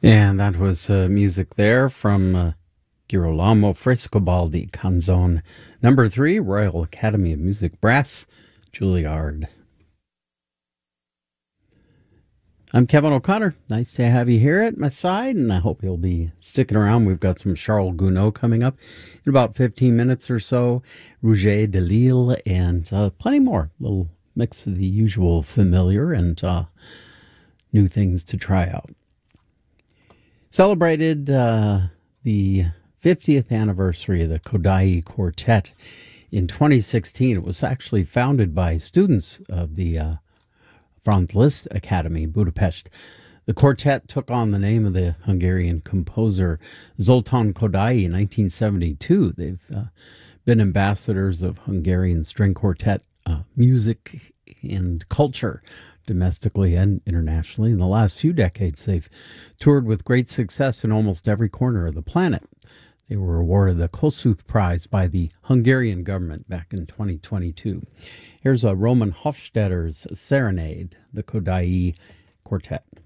And that was music there from Girolamo Frescobaldi, Canzone number 3, Royal Academy of Music Brass, Juilliard. I'm Kevin O'Connor. Nice to have you here at my side, and I hope you'll be sticking around. We've got some Charles Gounod coming up in about 15 minutes or so, Rouget de Lille, and plenty more. A little mix of the usual familiar and new things to try out. Celebrated the 50th anniversary of the Kodály Quartet in 2016. It was actually founded by students of the Franz Liszt Academy, Budapest. The quartet took on the name of the Hungarian composer Zoltán Kodály in 1972. They've been ambassadors of Hungarian string quartet music and culture, domestically and internationally. In the last few decades, they've toured with great success in almost every corner of the planet. They were awarded the Kossuth Prize by the Hungarian government back in 2022. Here's a Roman Hofstadter's Serenade, the Kodály Quartet.